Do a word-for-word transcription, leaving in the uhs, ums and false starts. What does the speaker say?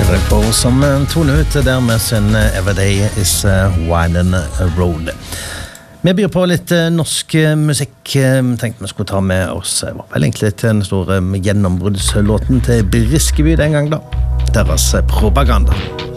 Repos som tone ut der med sin Everyday is Winding Road. Vi byr på litt norsk musikk. Tenkte vi skulle ta med oss, det var vel egentlig til den store gjennombruddslåten til Briskeby den gang da. Deres propaganda.